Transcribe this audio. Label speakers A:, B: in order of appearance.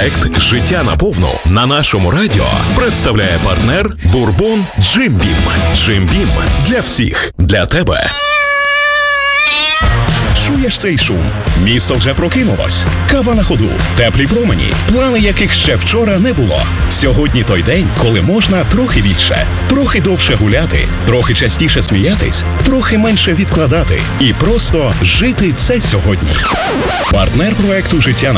A: Проект «Життя наповну» на нашому радіо представляє партнер Бурбон Джим Бім. Джим Бім для всіх, для тебе. Чуєш цей шум? Місто вже прокинулось. Кава на ходу, теплі промені, плани яких ще вчора не було. Сьогодні той день, коли можна трохи більше, трохи довше гуляти, трохи частіше сміятись, трохи менше відкладати і просто жити це сьогодні. Партнер проекту «Життя